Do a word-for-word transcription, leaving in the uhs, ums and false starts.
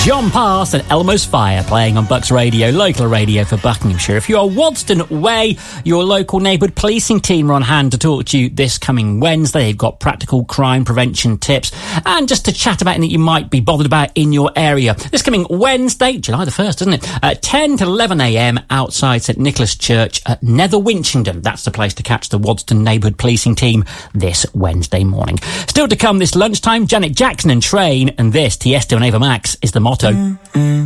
John Pass and Elmo's Fire playing on Bucks Radio, local radio for Buckinghamshire. If you're Wadston Way, your local neighbourhood policing team are on hand to talk to you this coming Wednesday. They've got practical crime prevention tips and just to chat about anything you might be bothered about in your area. This coming Wednesday, July the first, isn't it? At ten to eleven a m outside St Nicholas Church at Nether Winchington. That's the place to catch the Wadston neighbourhood policing team this Wednesday morning. Still to come this lunchtime, Janet Jackson and Train, and this, Tiesto and Ava Max, is the motto. Mm, mm.